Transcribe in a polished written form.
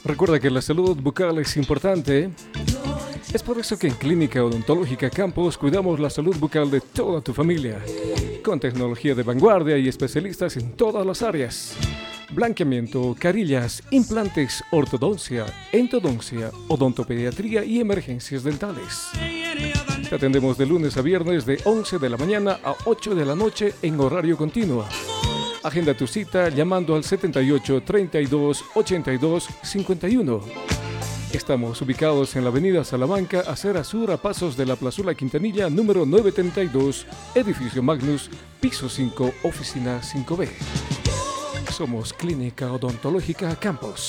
Recuerda que la salud bucal es importante. Es por eso que en Clínica Odontológica Campos cuidamos la salud bucal de toda tu familia, con tecnología de vanguardia y especialistas en todas las áreas. Blanqueamiento, carillas, implantes, ortodoncia, endodoncia, odontopediatría y emergencias dentales. Te atendemos de lunes a viernes de 11 de la mañana a 8 de la noche en horario continuo. Agenda tu cita llamando al 78 32 82 51. Estamos ubicados en la avenida Salamanca, acera sur, a pasos de la Plazuela Quintanilla, número 932, edificio Magnus, piso 5, oficina 5B. Somos Clínica Odontológica Campos.